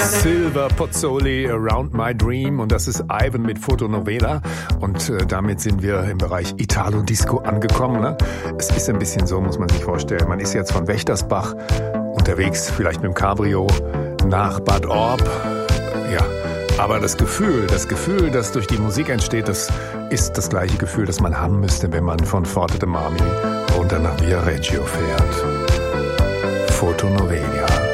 Silver Pozzoli, Around My Dream, und das ist Ivan mit Fotonovela, und damit sind wir im Bereich Italo-Disco angekommen. Ne? Es ist ein bisschen so, muss man sich vorstellen. Man ist jetzt von Wächtersbach unterwegs, vielleicht mit dem Cabrio, nach Bad Orb. Ja, aber das Gefühl, das durch die Musik entsteht, das ist das gleiche Gefühl, das man haben müsste, wenn man von Forte de Marmi runter nach Viareggio fährt. Fotonovela.